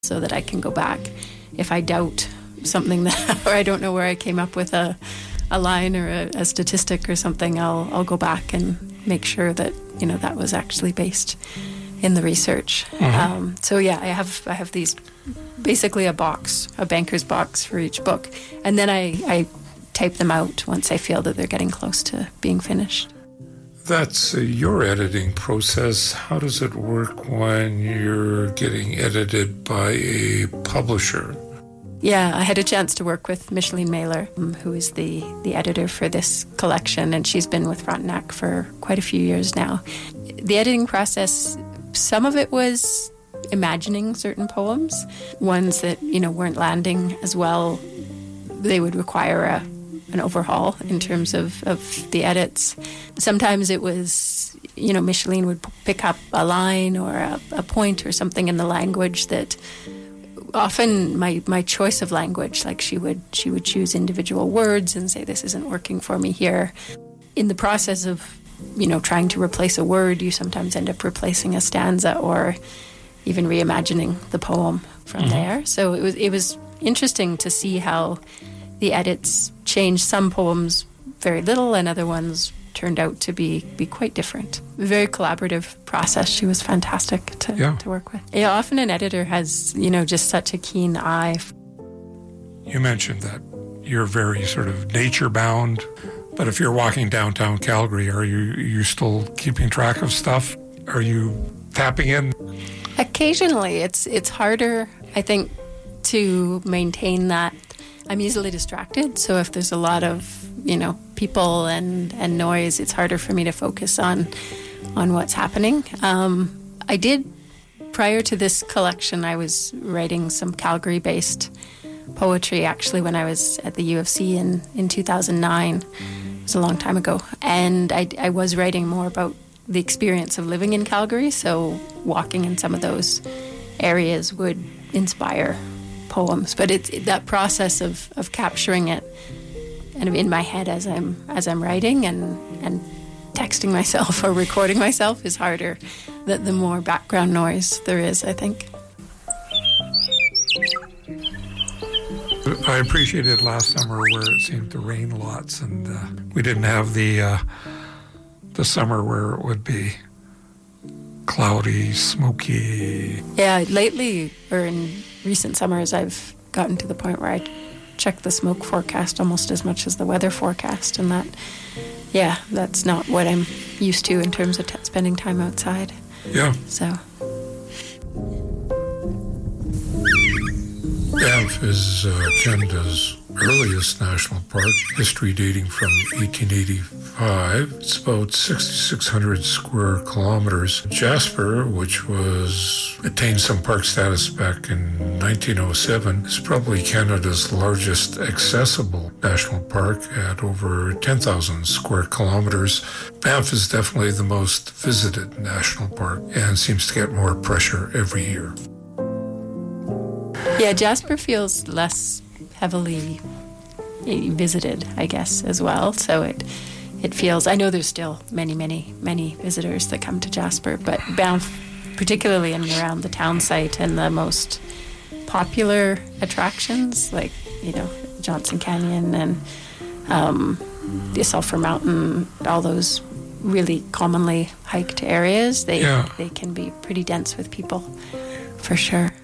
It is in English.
so that I can go back. If I doubt something that, or I don't know where I came up with a line or a statistic or something, I'll go back and make sure that, that was actually based in the research. Mm-hmm. So yeah, I have these, basically a banker's box for each book. And then I type them out once I feel that they're getting close to being finished. That's your editing process. How does it work when you're getting edited by a publisher? Yeah, I had a chance to work with Micheline Mailer, who is the editor for this collection, and she's been with Frontenac for quite a few years now. The editing process, some of it was imagining certain poems, ones that, weren't landing as well. They would require an overhaul in terms of the edits. Sometimes it was, Micheline would pick up a line or a point or something in the language that often my choice of language, like she would choose individual words and say, this isn't working for me here. In the process of, trying to replace a word, you sometimes end up replacing a stanza or even reimagining the poem from there. So it was interesting to see how the edits changed some poems very little and other ones turned out to be quite different. A very collaborative process. She was fantastic to work with. Yeah, often an editor has, just such a keen eye. You mentioned that you're very sort of nature-bound, but if you're walking downtown Calgary, are you still keeping track of stuff? Are you tapping in? Occasionally. It's harder, I think, to maintain that. I'm easily distracted, so if there's a lot of, people and noise, it's harder for me to focus on what's happening. I did, prior to this collection, I was writing some Calgary-based poetry, actually, when I was at the U of C in 2009. It was a long time ago. And I was writing more about the experience of living in Calgary, so walking in some of those areas would inspire poems. But it's that process of capturing it kind of in my head as I'm writing and texting myself or recording myself is harder. The more background noise there is, I think. I appreciated last summer where it seemed to rain lots, and we didn't have the summer where it would be cloudy, smoky. Yeah, lately, or in recent summers, I've gotten to the point where I check the smoke forecast almost as much as the weather forecast, and that's not what I'm used to in terms of spending time outside. Yeah. So. Banff is Canada's earliest national park, history dating from 1885. It's about 6,600 square kilometers. Jasper, which attained some park status back in 1907, is probably Canada's largest accessible national park at over 10,000 square kilometers. Banff is definitely the most visited national park and seems to get more pressure every year. Yeah, Jasper feels less heavily visited, I guess, as well. So it feels, I know there's still many, many, many visitors that come to Jasper, but Banff, particularly in and around the town site and the most popular attractions, like, Johnson Canyon and the Sulphur Mountain, all those really commonly hiked areas, they can be pretty dense with people, for sure.